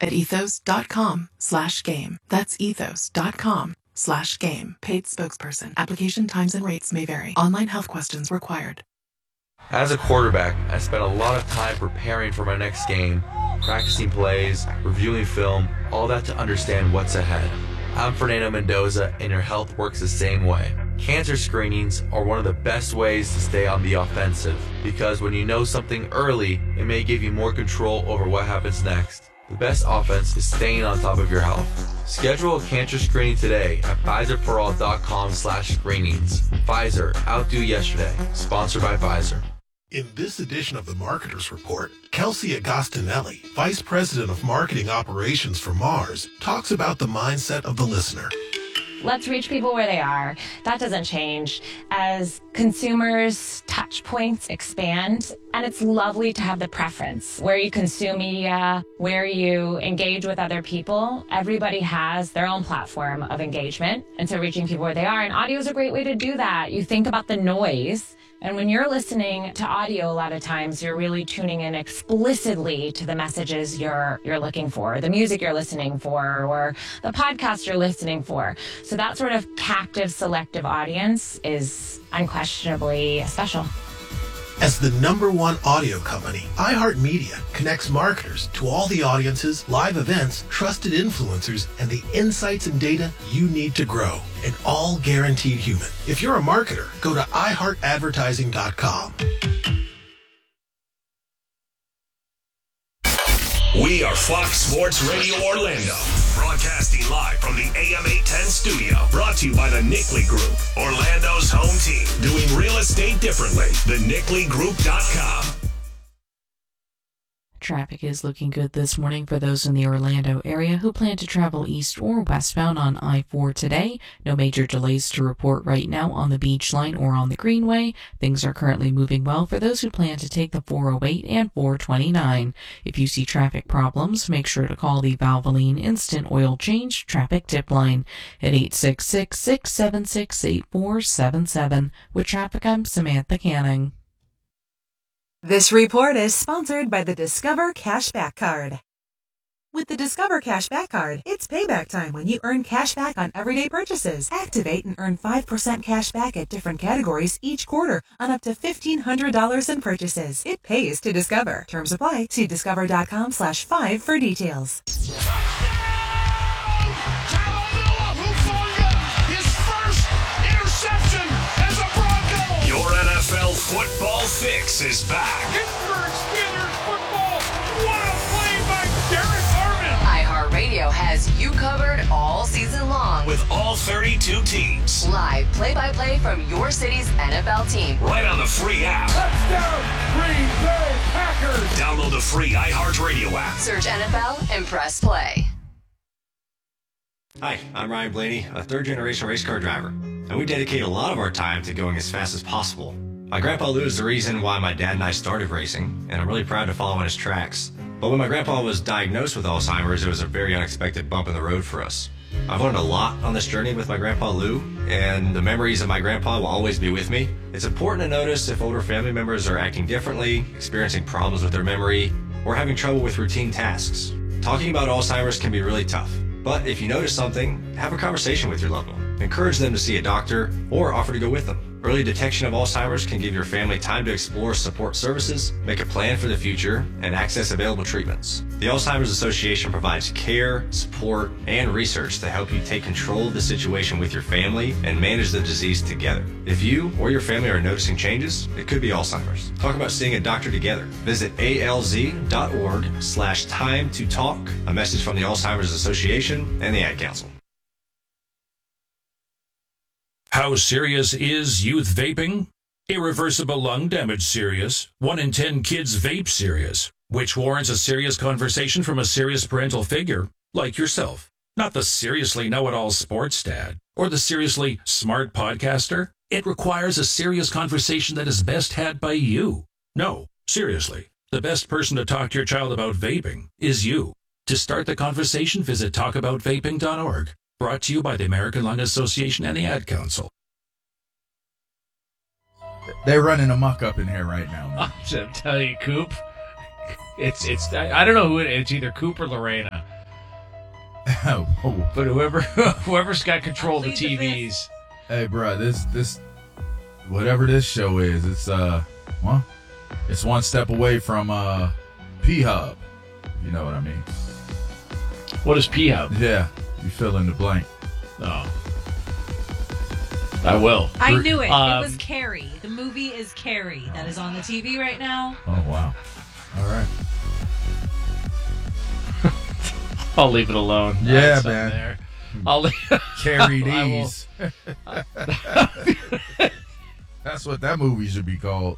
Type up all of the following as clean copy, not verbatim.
at ethos.com/game. That's ethos.com/game. Paid spokesperson. Application times and rates may vary. Online health questions required. As a quarterback, I spent a lot of time preparing for my next game, practicing plays, reviewing film, all that to understand what's ahead. I'm Fernando Mendoza, and your health works the same way. Cancer screenings are one of the best ways to stay on the offensive, because when you know something early, it may give you more control over what happens next. The best offense is staying on top of your health. Schedule a cancer screening today at Pfizerforall.com/screenings. Pfizer, outdo yesterday. Sponsored by Pfizer. In this edition of the Marketer's Report, Kelsey Agostinelli, Vice President of Marketing Operations for Mars, talks about the mindset of the listener. Let's reach people where they are. That doesn't change. As consumers' touch points expand, and it's lovely to have the preference where you consume media, where you engage with other people. Everybody has their own platform of engagement, and so reaching people where they are. And audio is a great way to do that. You think about the noise. And when you're listening to audio, a lot of times you're really tuning in explicitly to the messages you're looking for, the music you're listening for, or the podcast you're listening for. So that sort of captive, selective audience is unquestionably special. As the #1 audio company, iHeartMedia connects marketers to all the audiences, live events, trusted influencers, and the insights and data you need to grow, and all guaranteed human. If you're a marketer, go to iHeartAdvertising.com. We are Fox Sports Radio Orlando, broadcasting live from the AM 810 studio. Brought to you by the Nickley Group, Orlando's home team. Doing real estate differently. TheNickleyGroup.com. Traffic is looking good this morning for those in the Orlando area who plan to travel east or westbound on I-4 today. No major delays to report right now on the Beach Line or on the Greenway. Things are currently moving well for those who plan to take the 408 and 429. If you see traffic problems, make sure to call the Valvoline Instant Oil Change Traffic Tip Line at 866-676-8477. With traffic, I'm Samantha Canning. This report is sponsored by the Discover Cashback Card. With the Discover Cashback Card, it's payback time when you earn cash back on everyday purchases. Activate and earn 5% cash back at different categories each quarter on up to $1,500 in purchases. It pays to Discover. Terms apply. See discover.com/5 for details. Football Fix is back. Pittsburgh Steelers football. What a play by Derek Harmon. iHeartRadio has you covered all season long. With all 32 teams. Live play-by-play from your city's NFL team. Right on the free app. Touchdown, Green Bay Packers. Download the free iHeartRadio app. Search NFL and press play. Hi, I'm Ryan Blaney, a third-generation race car driver, and we dedicate a lot of our time to going as fast as possible. My grandpa Lou is the reason why my dad and I started racing, and I'm really proud to follow in his tracks. But when my grandpa was diagnosed with Alzheimer's, it was a very unexpected bump in the road for us. I've learned a lot on this journey with my grandpa Lou, and the memories of my grandpa will always be with me. It's important to notice if older family members are acting differently, experiencing problems with their memory, or having trouble with routine tasks. Talking about Alzheimer's can be really tough, but if you notice something, have a conversation with your loved one. Encourage them to see a doctor or offer to go with them. Early detection of Alzheimer's can give your family time to explore support services, make a plan for the future, and access available treatments. The Alzheimer's Association provides care, support, and research to help you take control of the situation with your family and manage the disease together. If you or your family are noticing changes, it could be Alzheimer's. Talk about seeing a doctor together. Visit alz.org/time to talk. A message from the Alzheimer's Association and the Ad Council. How serious is youth vaping? Irreversible lung damage serious. 1 in 10 kids vape serious, which warrants a serious conversation from a serious parental figure, like yourself. Not the seriously know-it-all sports dad, or the seriously smart podcaster. It requires a serious conversation that is best had by you. No, seriously, the best person to talk to your child about vaping is you. To start the conversation, visit talkaboutvaping.org. Brought to you by the American Lung Association and the Ad Council. They're running amok up in here right now. I'm telling you, Coop. It's I don't know who it is. It's either Coop or Lorena. But whoever's got control of the TVs. Hey, bro, this whatever this show is, it's it's one step away from P-Hub. You know what I mean? What is P-Hub? Yeah, you fill in the blank. Oh, I will. I knew it. It was Carrie. The movie is Carrie that is on the TV right now. Oh, wow. All right. I'll leave it alone. Yeah, man. There. I'll Carrie these. That's what that movie should be called.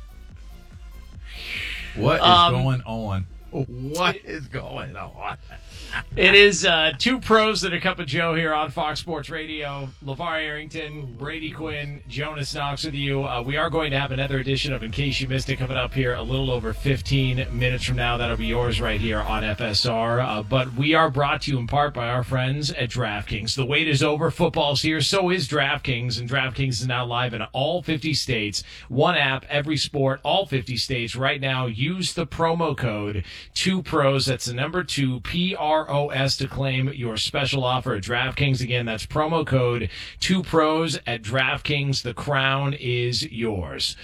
What is going on? What is going on? It is two pros that are Cup of Joe here on Fox Sports Radio. LeVar Arrington, Brady Quinn, Jonas Knox with you. We are going to have another edition of In Case You Missed It coming up here a little over 15 minutes from now. That'll be yours right here on FSR. But we are brought to you in part by our friends at DraftKings. The wait is over. Football's here. So is DraftKings. And DraftKings is now live in all 50 states. One app, every sport, all 50 states. Right now, use the promo code 2PROS. That's the number 2, PROS, to claim your special offer at DraftKings. Again, that's promo code 2PROS at DraftKings. The crown is yours.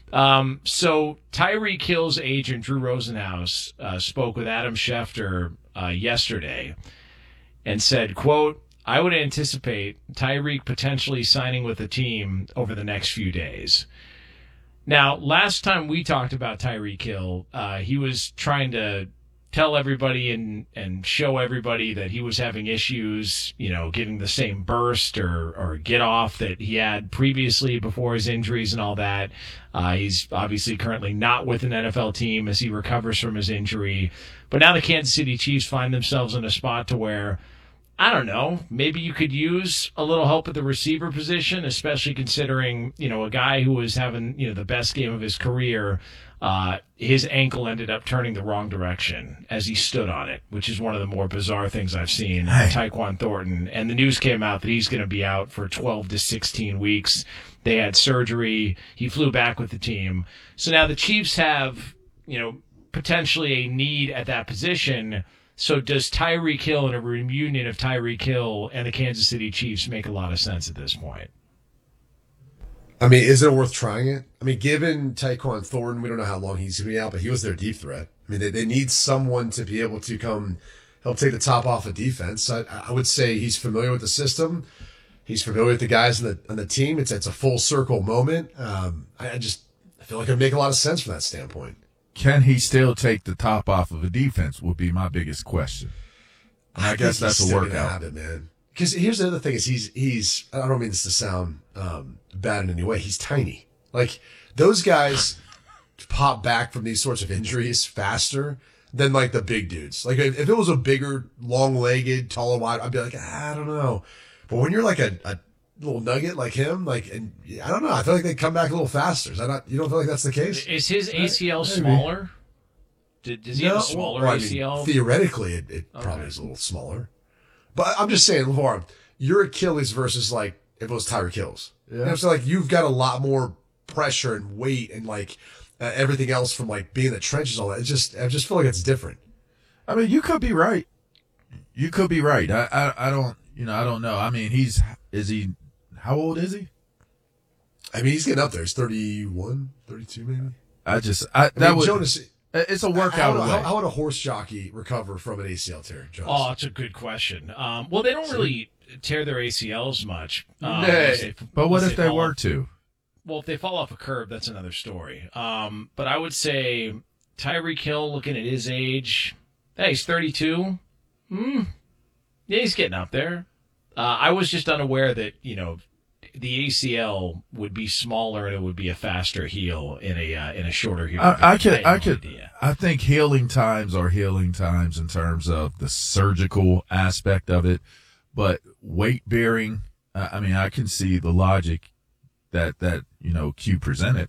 So Tyreek Hill's agent, Drew Rosenhaus, spoke with Adam Schefter yesterday and said, quote, I would anticipate Tyreek potentially signing with the team over the next few days. Now, last time we talked about Tyreek Hill, he was trying to tell everybody and show everybody that he was having issues, getting the same burst or get off that he had previously before his injuries and all that. He's obviously currently not with an NFL team as he recovers from his injury. But now the Kansas City Chiefs find themselves in a spot to where, I don't know, maybe you could use a little help at the receiver position, especially considering, a guy who was having, the best game of his career. His ankle ended up turning the wrong direction as he stood on it, which is one of the more bizarre things I've seen. Tyquan Thornton. And the news came out that he's going to be out for 12 to 16 weeks. They had surgery. He flew back with the team. So now the Chiefs have, potentially a need at that position. So does Tyreek Hill and a reunion of Tyreek Hill and the Kansas City Chiefs make a lot of sense at this point? I mean, is it worth trying it? I mean, given Tyquan Thornton, we don't know how long he's going to be out, but he was their deep threat. I mean, they need someone to be able to come help take the top off of defense. I would say he's familiar with the system. He's familiar with the guys on the team. It's a full circle moment. I feel like it would make a lot of sense from that standpoint. Can he still take the top off of a defense would be my biggest question. I guess that's a workout. Have it, man. Because here's the other thing is he's I don't mean this to sound bad in any way. He's tiny. Like, those guys pop back from these sorts of injuries faster than, like, the big dudes. Like, if it was a bigger, long-legged, taller, wide, I'd be like, I don't know. But when you're like a little nugget like him, and I don't know. I feel like they come back a little faster. You don't feel like that's the case? Is his ACL smaller? Does he have a smaller ACL? Theoretically, it probably is a little smaller. But I'm just saying, LeVar, your Achilles versus, like, if it was Tyreek Hill's. Yeah. So, like, you've got a lot more pressure and weight and, like, everything else from, like, being in the trenches and all that. I just feel like it's different. I mean, you could be right. You could be right. I don't know. I mean, how old is he? I mean, he's getting up there. He's 31, 32 maybe. Jonas, it's a workout away. How would a horse jockey recover from an ACL tear, Jonas? Oh, it's a good question. Well, they don't really tear their ACLs much. But what if they were to? Well, if they fall off a curb, that's another story. But I would say Tyreek Hill, looking at his age, he's 32. Yeah, he's getting up there. I was just unaware that, the ACL would be smaller and it would be a faster heal in a shorter healing. I think healing times are healing times in terms of the surgical aspect of it, but weight bearing, I can see the logic that Q presented.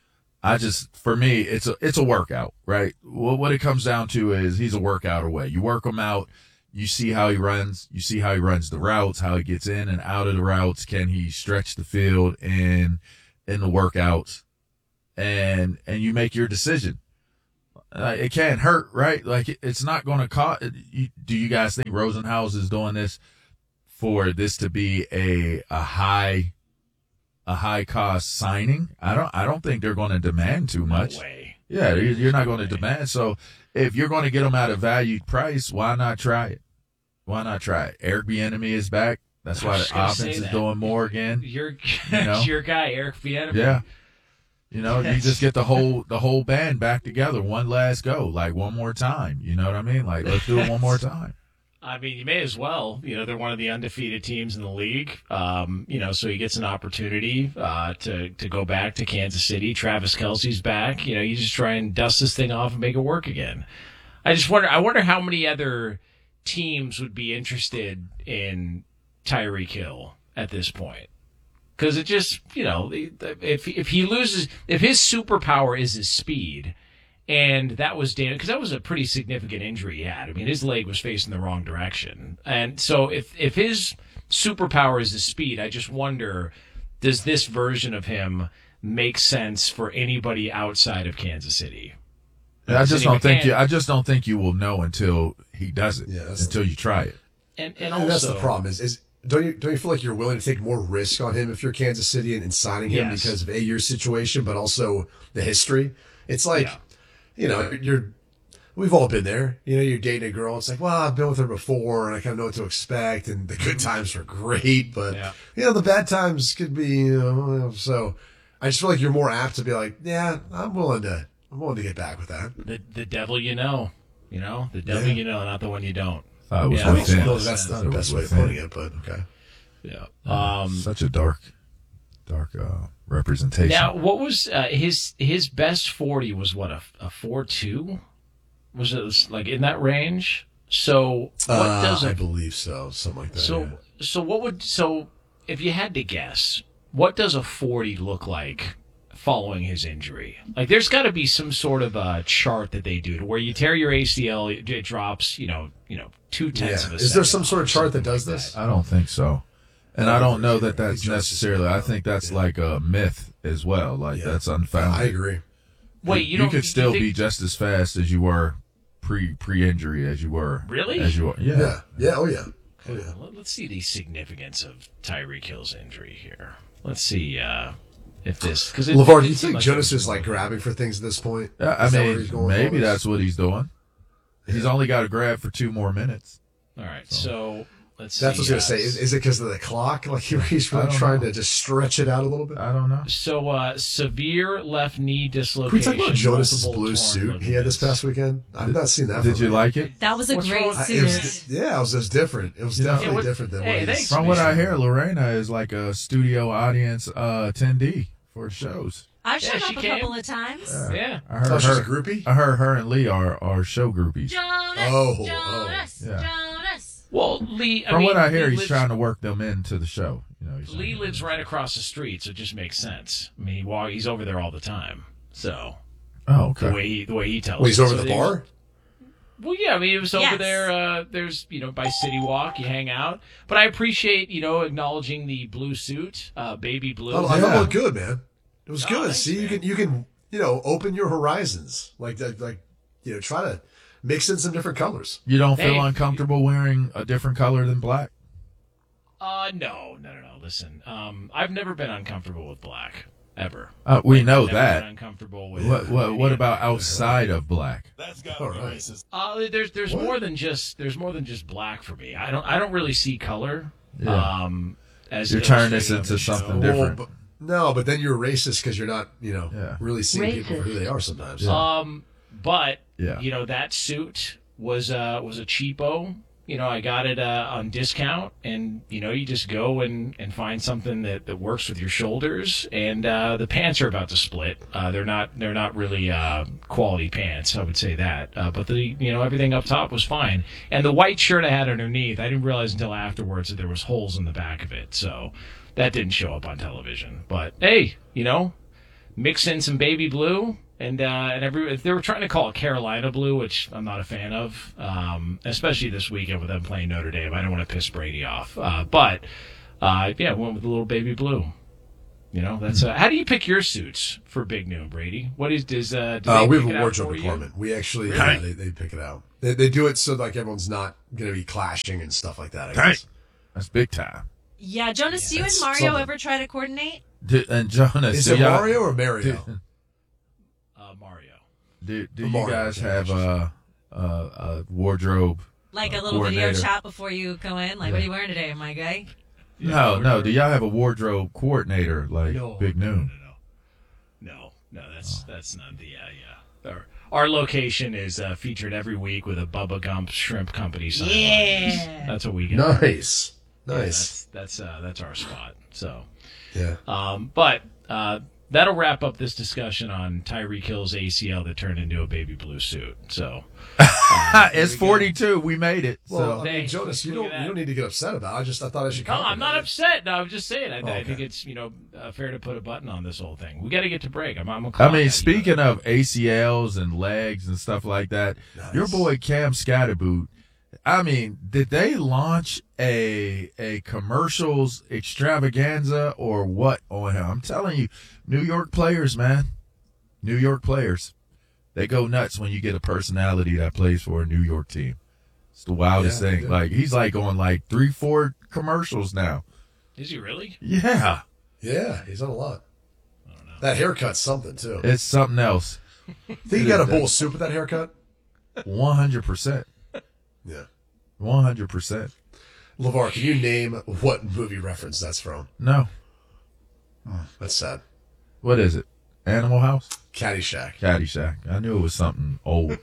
For me, it's a workout, right? Well, what it comes down to is he's a workout away. You work him out. You see how he runs. You see how he runs the routes, how he gets in and out of the routes. Can he stretch the field in the workouts? And you make your decision. It can't hurt, right? Like it's not going to cost. Do you guys think Rosenhaus is doing this for this to be a high cost signing? I don't think they're going to demand too much. No way. Yeah, you're not going to demand. So if you're going to get them at a valued price, why not try it? Why not try it? Eric Bieniemy is back. That's why the offense is doing more again. It's your guy, Eric Bieniemy. Yeah. You just get the whole band back together, one last go, like one more time. You know what I mean? Like, let's do it one more time. I mean, you may as well. They're one of the undefeated teams in the league. So he gets an opportunity to go back to Kansas City. Travis Kelce's back. You just try and dust this thing off and make it work again. I wonder how many other teams would be interested in Tyreek Hill at this point. Because it just, if he loses, if his superpower is his speed, and that was damaged, because that was a pretty significant injury he had. I mean, his leg was facing the wrong direction. And so if his superpower is his speed, I just wonder, does this version of him make sense for anybody outside of Kansas City? I just don't think you will know until he does it. Until you try it. And also, that's the problem is don't you feel like you're willing to take more risk on him if you're Kansas City and signing him because of your situation, but also the history? It's like, we've all been there. You're dating a girl. It's like, well, I've been with her before and I kind of know what to expect. And the good times are great, but the bad times could be, so I just feel like you're more apt to be like, yeah, I'm willing to get back with that. The devil the devil not the one you don't. That's not the best way of putting it, but okay. Yeah. Such a dark representation. Now, what was his best 40 was what, a 4.2? Was it like in that range? So what does I believe so, something like that. So if you had to guess, what does a 40 look like following his injury? Like, there's got to be some sort of a chart that they do to where you tear your ACL, it drops, 0.2 of a second. Is there some sort of chart that does this? I don't think so. And I don't know that that's necessarily. I think that's like a myth as well. Like that's unfounded. I agree. Wait, you could still be just as fast as you were pre-injury as you were. Really? As you were. Yeah. Oh yeah. Let's see the significance of Tyreek Hill's injury here. Let's see if this, because LeVar, do you think Jonas is like grabbing for things at this point? I mean, maybe that's what he's doing. He's only got to grab for 2 more minutes. All right, so let's see. That's what I was going to say. Is it because of the clock? Like he's really trying to just stretch it out a little bit? I don't know. So severe left knee dislocation. Can we talk about Jonas's blue suit he had this past weekend? I've not seen that. Did you like it? That was a great suit. It was just different. It was definitely different than what he's... From what I hear, Lorena is like a studio audience attendee for shows. I've showed up a couple of times. Yeah. I heard she's a groupie? I heard her and Lee are show groupies. Jonas. Well, Lee, from what I hear, he's trying to work them into the show. Lee lives right across the street, so it just makes sense. I mean, he's over there all the time. So, okay. The way he tells. Well, he's over the bar. Well, yeah, I mean, it was over there. There's, by City Walk, you hang out. But I appreciate, acknowledging the blue suit, baby blue. Oh, I thought it looked good, man. It was good. See, man. you can open your horizons, like try to mix in some different colors. You don't feel uncomfortable wearing a different color than black? No. Listen, I've never been uncomfortable with black ever. We know that. Been uncomfortable with what about outside of black? That's got to be racist. There's more than just black for me. I don't really see color. Yeah. As you're turning this into something different. But then you're racist because you're not, really seeing people for who they are sometimes. Yeah. But that suit was a cheapo. I got it on discount, and you just go and find something that works with your shoulders. And the pants are about to split. They're not really quality pants, I would say that. But the everything up top was fine. And the white shirt I had underneath, I didn't realize until afterwards that there was holes in the back of it. So that didn't show up on television. But hey, mix in some baby blue. And if they were trying to call it Carolina blue, which I'm not a fan of, especially this weekend with them playing Notre Dame. I don't want to piss Brady off. But went with a little baby blue. You know, that's how do you pick your suits for Big Noon, Brady? What is does do they we have pick a it out wardrobe for you? department. We actually Really? they pick it out. They do it so like everyone's not going to be clashing and stuff like that. I guess. That's big time. Yeah, Jonas, do you and that's Mario something. ever try to coordinate? And Jonas, Is do it y'all- Mario or Mario? Mario. Do you Mario, guys okay, have a wardrobe? Like a little video coordinator? chat before you go in? Like, what are you wearing today, my guy? No. Do y'all have a wardrobe coordinator like Big Noon? No, that's not the Our location is featured every week with a Bubba Gump Shrimp Company sign. Yeah. That's what we get. Nice. Yeah, that's our spot. So yeah. But that'll wrap up this discussion on Tyreek Hill's ACL that turned into a baby blue suit. So It's 42. We made it. Well, So. I mean, Jonas, you don't need to get upset about it. I thought I should. No, I'm not upset. No, I'm just saying. I Okay. think it's fair to put a button on this whole thing. We got to get to break. I'm I mean, speaking of ACLs and legs and stuff like that, your boy Cam Scatterboot, I mean, did they launch a commercials extravaganza or what on him? I'm telling you, New York players, man. New York players. They go nuts when you get a personality that plays for a New York team. It's the wildest thing. Yeah. Like, he's like on like 3-4 commercials now. Is he really? Yeah. Yeah, he's on a lot. That haircut's something too. It's something else. Think you got a bowl of soup with that haircut? 100%. Yeah. 100%. LeVar, can you name what movie reference that's from? No. That's sad. What is it? Animal House? Caddyshack. Caddyshack. I knew it was something old.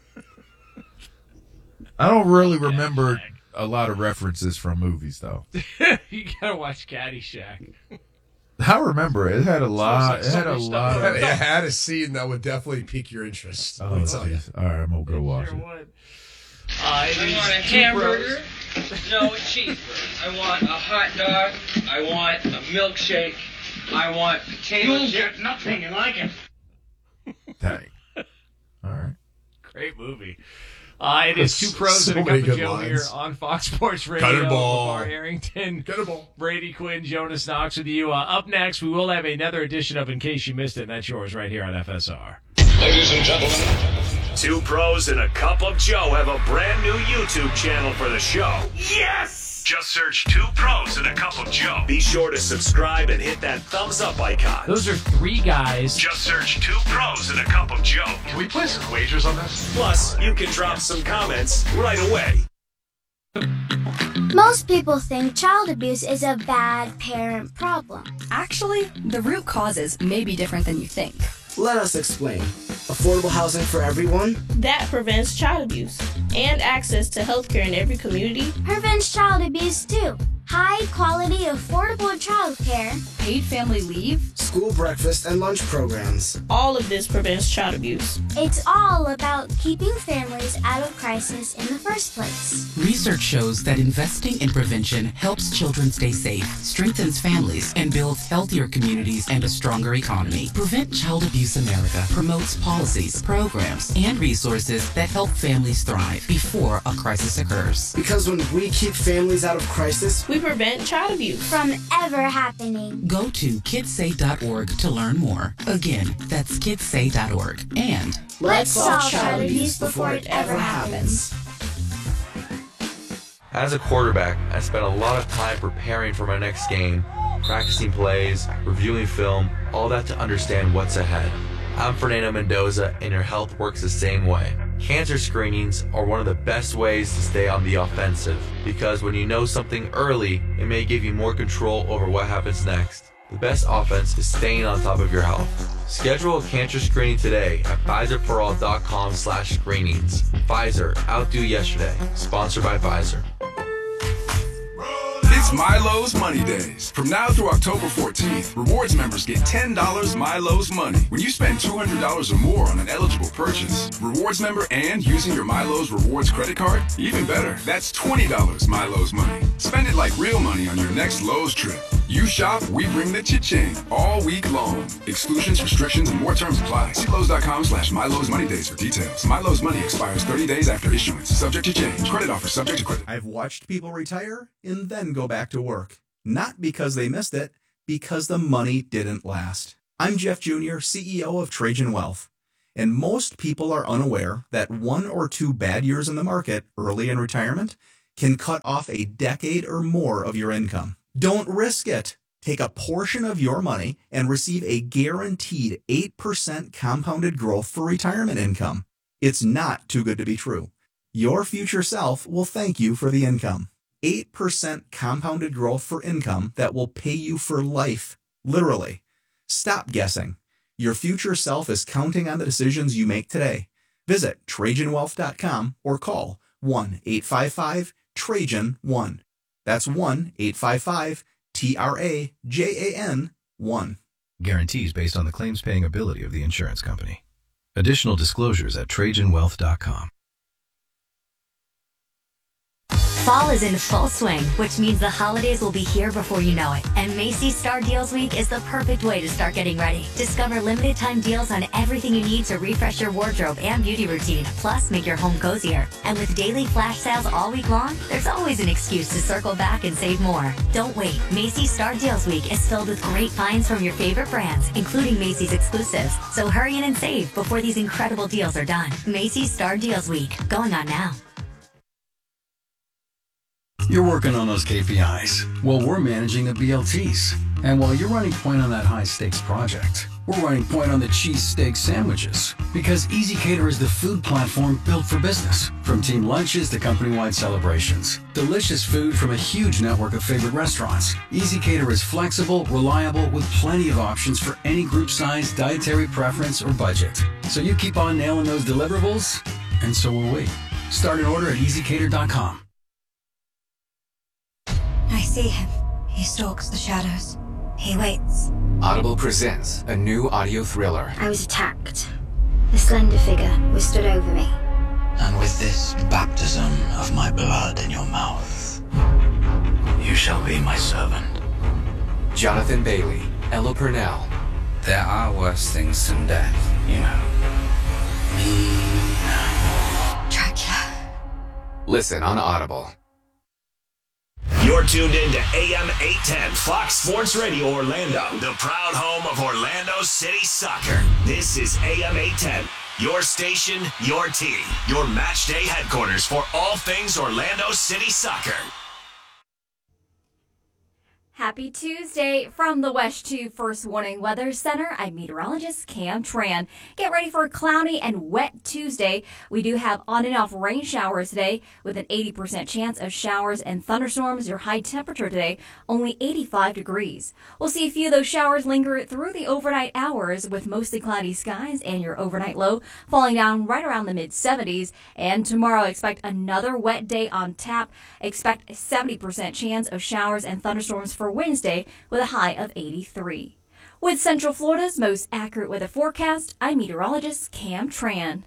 I don't really remember a lot of references from movies, though. You gotta watch Caddyshack. I remember it. It had a lot. It had a lot of. It had a scene that would definitely pique your interest. Oh, Let me tell you. geez. All right, I'm gonna go watch it. It I is want a two hamburger. No, a cheeseburger. I want a hot dog. I want a milkshake. I want potato You'll chips. get nothing you like it. Dang. All right. Great movie. It is Two Pros So and a many Cup of good Joe lines. here on Fox Sports Radio. Cut it ball. LeVar Arrington, Cut it ball. Brady Quinn, Jonas Knox with you. Up next, we will have another edition of In Case You Missed It, and that's yours right here on FSR. Ladies and gentlemen, Two Pros and a Cup of Joe have a brand new YouTube channel for the show. Yes! Just search Two Pros and a Cup of Joe. Be sure to subscribe and hit that thumbs up icon. Those are three guys. Just search Two Pros and a Cup of Joe. Can we place some wagers on this? Plus, you can drop some comments right away. Most people think child abuse is a bad parent problem. Actually, the root causes may be different than you think. Let us explain. Affordable housing for everyone? That prevents child abuse and access to healthcare in every community. Prevents child abuse too. High quality, affordable childcare. Paid family leave. School breakfast and lunch programs. All of this prevents child abuse. It's all about keeping families out of crisis in the first place. Research shows that investing in prevention helps children stay safe, strengthens families, and builds healthier communities and a stronger economy. Prevent Child Abuse America promotes policies, programs, and resources that help families thrive before a crisis occurs. Because when we keep families out of crisis, we prevent child abuse from ever happening. Go to kidssay.org to learn more. Again, that's kidssay.org. And let's solve child abuse before it ever happens. As a quarterback, I spent a lot of time preparing for my next game, practicing plays, reviewing film, all that to understand what's ahead. I'm Fernando Mendoza, and your health works the same way. Cancer screenings are one of the best ways to stay on the offensive, because when you know something early, it may give you more control over what happens next. The best offense is staying on top of your health. Schedule a cancer screening today at PfizerForAll.com/screenings. Pfizer, outdo yesterday. Sponsored by Pfizer. It's Milo's Money Days. From now through October 14th, rewards members get $10 Milo's Money when you spend $200 or more on an eligible purchase. Rewards member and using your Milo's Rewards credit card? Even better, that's $20 Milo's Money. Spend it like real money on your next Lowe's trip. You shop, we bring the cha-ching all week long. Exclusions, restrictions, and more terms apply. See Lowe's.com/Milo's Money Days for details. Milo's Money expires 30 days after issuance. Subject to change. Credit offer subject to credit. I've watched people retire and then go back to work. Not because they missed it, because the money didn't last. I'm Jeff Jr., CEO of Trajan Wealth, and most people are unaware that 1 or 2 bad years in the market early in retirement can cut off a decade or more of your income. Don't risk it. Take a portion of your money and receive a guaranteed 8% compounded growth for retirement income. It's not too good to be true. Your future self will thank you for the income. 8% compounded growth for income that will pay you for life. Literally. Stop guessing. Your future self is counting on the decisions you make today. Visit TrajanWealth.com or call 1-855-TRAJAN-1. That's 1-855-TRAJAN-1. Guarantees based on the claims paying ability of the insurance company. Additional disclosures at TrajanWealth.com. Fall is in full swing, which means the holidays will be here before you know it. And Macy's Star Deals Week is the perfect way to start getting ready. Discover limited time deals on everything you need to refresh your wardrobe and beauty routine, plus make your home cozier. And with daily flash sales all week long, there's always an excuse to circle back and save more. Don't wait. Macy's Star Deals Week is filled with great finds from your favorite brands, including Macy's exclusives. So hurry in and save before these incredible deals are done. Macy's Star Deals Week, going on now. You're working on those KPIs. Well, we're managing the BLTs. And while you're running point on that high-stakes project, we're running point on the cheesesteak sandwiches. Because ezCater is the food platform built for business. From team lunches to company-wide celebrations. Delicious food from a huge network of favorite restaurants. ezCater is flexible, reliable, with plenty of options for any group size, dietary preference, or budget. So you keep on nailing those deliverables, and so will we. Start an order at ezCater.com. I see him. He stalks the shadows. He waits. Audible presents a new audio thriller. I was attacked. A slender figure was stood over me. And with this baptism of my blood in your mouth, you shall be my servant. Jonathan Bailey, Ella Purnell. There are worse things than death, you know. Dracula. Listen on Audible. You're tuned in to AM 810 Fox Sports Radio Orlando, the proud home of Orlando City Soccer. This is AM 810, your station, your team, your match day headquarters for all things Orlando City Soccer. Happy Tuesday from the West 2 First Warning Weather Center. I'm meteorologist Cam Tran. Get ready for a cloudy and wet Tuesday. We do have on and off rain showers today with an 80% chance of showers and thunderstorms. Your high temperature today, only 85 degrees. We'll see a few of those showers linger through the overnight hours with mostly cloudy skies and your overnight low falling down right around the mid-70s. And tomorrow, expect another wet day on tap. Expect a 70% chance of showers and thunderstorms for Wednesday with a high of 83. With Central Florida's most accurate weather forecast, I'm meteorologist Cam Tran.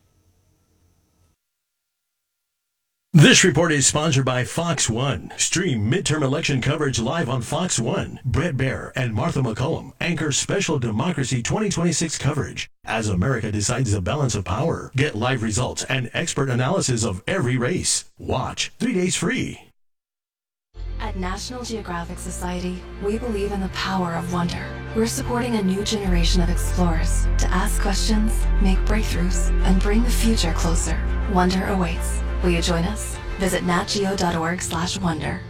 This report is sponsored by Fox One. Stream midterm election coverage live on Fox One. Brett Baer and Martha McCollum anchor special Democracy 2026 coverage. As America decides the balance of power, get live results and expert analysis of every race. Watch 3 days free. At National Geographic Society, we believe in the power of wonder. We're supporting a new generation of explorers to ask questions, make breakthroughs, and bring the future closer. Wonder awaits. Will you join us? Visit natgeo.org/wonder.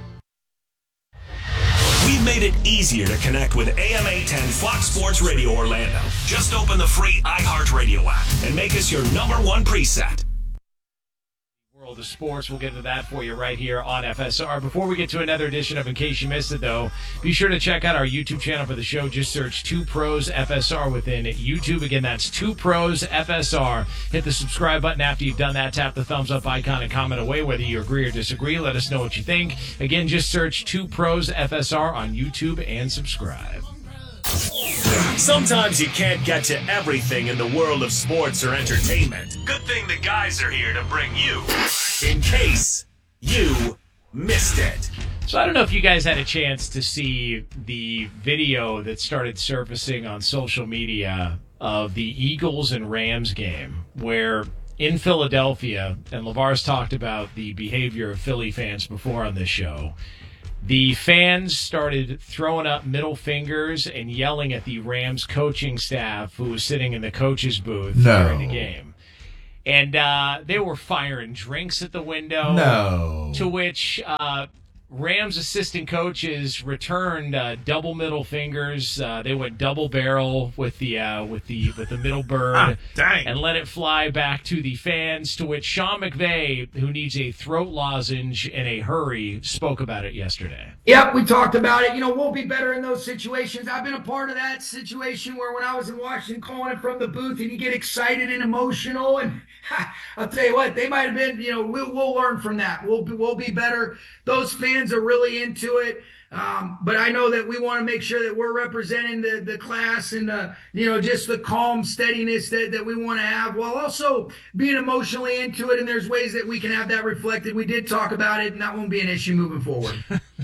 We've made it easier to connect with AM 810 Fox Sports Radio Orlando. Just open the free iHeartRadio app and make us your #1 preset. World of sports. We'll get into that for you right here on FSR. Before we get to another edition of In Case You Missed It, though, be sure to check out our YouTube channel for the show. Just search 2 Pros FSR within YouTube. Again, that's 2 Pros FSR. Hit the subscribe button after you've done that. Tap the thumbs up icon and comment away whether you agree or disagree. Let us know what you think. Again, just search 2 Pros FSR on YouTube and subscribe. Sometimes you can't get to everything in the world of sports or entertainment. Good thing the guys are here to bring you In Case You Missed It. So I don't know if you guys had a chance to see the video that started surfacing on social media of the Eagles and Rams game, where in Philadelphia, and LeVar's talked about the behavior of Philly fans before on this show, The fans started throwing up middle fingers and yelling at the Rams coaching staff who was sitting in the coach's booth during the game. And they were firing drinks at the window. No. To which Rams assistant coaches returned double middle fingers. They went double barrel with the middle bird and let it fly back to the fans. To which Sean McVay, who needs a throat lozenge in a hurry, spoke about it yesterday. Yep, we talked about it. We'll be better in those situations. I've been a part of that situation where when I was in Washington calling it from the booth and you get excited and emotional, and I'll tell you what, they might have been, we'll learn from that. We'll be better. Those fans are really into it. But I know that we want to make sure that we're representing the class and, just the calm steadiness that we want to have while also being emotionally into it. And there's ways that we can have that reflected. We did talk about it, and that won't be an issue moving forward.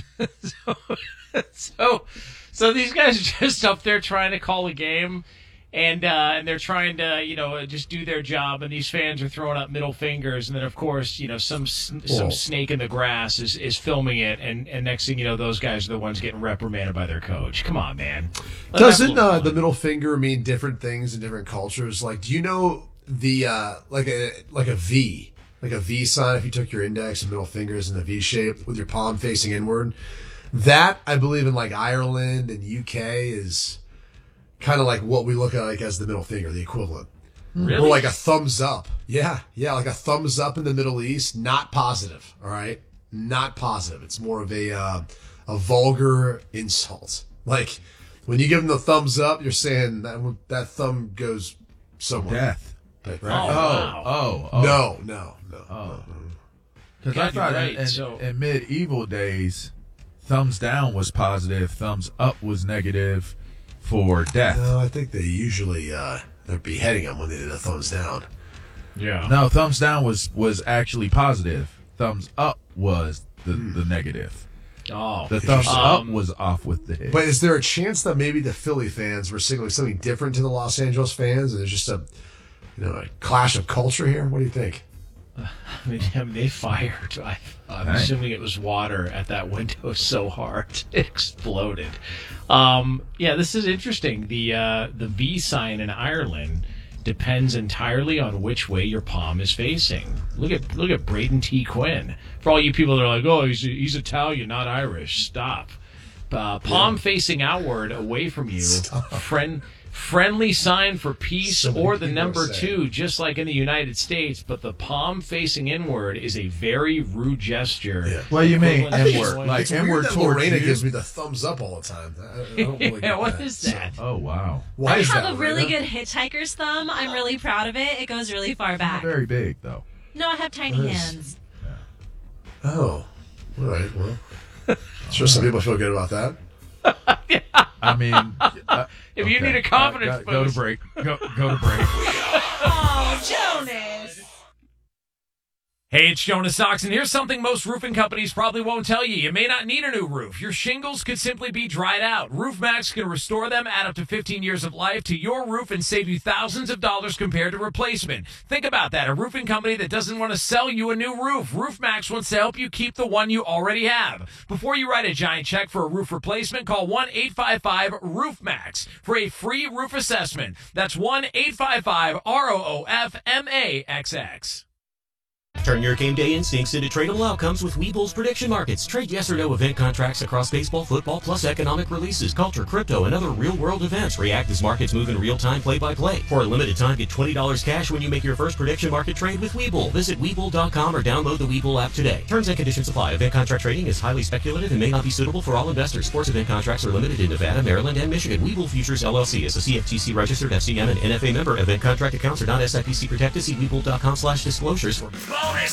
So these guys are just up there trying to call a game. And they're trying to, just do their job, and these fans are throwing up middle fingers, and then of course, some snake in the grass is filming it, and next thing you know, those guys are the ones getting reprimanded by their coach. Come on, man. Doesn't the middle finger mean different things in different cultures? Like, do you know the like a V sign? If you took your index and middle fingers in the V shape with your palm facing inward, that I believe in like Ireland and UK is kind of like what we look at like as the middle finger, the equivalent. Really? Or like a thumbs up. Yeah, like a thumbs up in the Middle East, not positive, all right? Not positive. It's more of a vulgar insult. Like, when you give them the thumbs up, you're saying that thumb goes somewhere. Death. Right? Oh. No. Because I thought in medieval days, thumbs down was positive, thumbs up was negative for death. No, I think they usually they're beheading them when they did a thumbs down. Yeah. No, thumbs down was actually positive. Thumbs up was the negative. Oh. The thumbs up was off with the head. But is there a chance that maybe the Philly fans were signaling something different to the Los Angeles fans, and there's just a clash of culture here? What do you think? I mean, they fired. I'm assuming it was water at that window so hard it exploded. This is interesting. The V sign in Ireland depends entirely on which way your palm is facing. Look at Braden T. Quinn. For all you people that are like, oh, he's Italian, not Irish. Stop. Palm facing outward, away from you. Friendly sign for peace, or the number 2, just like in the United States, but the palm facing inward is a very rude gesture. Yeah. What do you mean inward? Like inward towards Lorena you? gives me the thumbs up all the time. I don't really get what that. is that? Oh, wow. Why is I that, have a really Lorena? good hitchhiker's thumb. I'm really proud of it. It goes really far back. Not very big, though. No, I have tiny hands. Oh. All right, well. Sure, some people feel good about that. I mean, if you need a confidence boost. Go to break. Go to break. Oh, Jonas. Hey, it's Jonas Knox, and here's something most roofing companies probably won't tell you. You may not need a new roof. Your shingles could simply be dried out. RoofMax can restore them, add up to 15 years of life to your roof, and save you thousands of dollars compared to replacement. Think about that. A roofing company that doesn't want to sell you a new roof. RoofMax wants to help you keep the one you already have. Before you write a giant check for a roof replacement, call 1-855-ROOFMAX for a free roof assessment. That's 1-855-ROOFMAXX. Turn your game day instincts into tradable outcomes with Webull's prediction markets. Trade yes or no event contracts across baseball, football, plus economic releases, culture, crypto, and other real-world events. React as markets move in real time, play-by-play. For a limited time, get $20 cash when you make your first prediction market trade with Webull. Visit Webull.com or download the Webull app today. Terms and conditions apply. Event contract trading is highly speculative and may not be suitable for all investors. Sports event contracts are limited in Nevada, Maryland, and Michigan. Webull Futures LLC is a CFTC registered FCM and NFA member. Event contract accounts are not SIPC protected. See Webull.com/disclosures for Bonus